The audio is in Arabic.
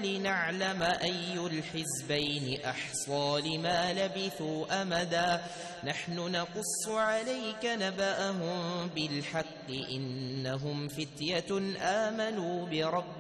لنعلم أي الحزبين أحصى لما لبثوا أمدا نحن نقص عليك نبأهم بالحق إنهم فتية آمنوا بربهم